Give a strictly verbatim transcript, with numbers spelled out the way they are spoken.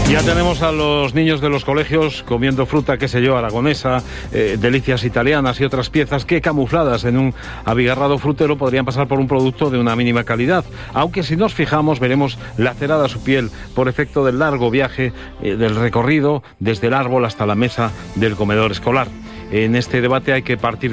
Ya tenemos a los niños de los colegios comiendo fruta, qué sé yo, aragonesa, eh, delicias italianas y otras piezas que, camufladas en un abigarrado frutero, podrían pasar por un producto de una mínima calidad. Aunque si nos fijamos veremos lacerada su piel por efecto del largo viaje eh, del recorrido desde el árbol hasta la mesa del comedor escolar. En este debate hay que partir